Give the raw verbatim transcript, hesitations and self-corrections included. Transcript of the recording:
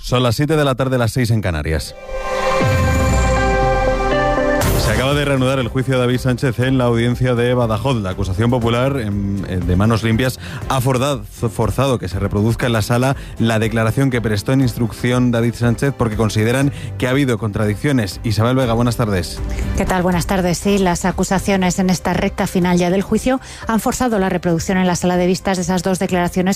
Son las siete de la tarde, las seis en Canarias. Se acaba de reanudar el juicio de David Sánchez en la audiencia de Badajoz. La acusación popular de manos limpias ha forzado que se reproduzca en la sala la declaración que prestó en instrucción David Sánchez porque consideran que ha habido contradicciones. Isabel Vega, buenas tardes. ¿Qué tal? Buenas tardes. Sí, las acusaciones en esta recta final ya del juicio han forzado la reproducción en la sala de vistas de esas dos declaraciones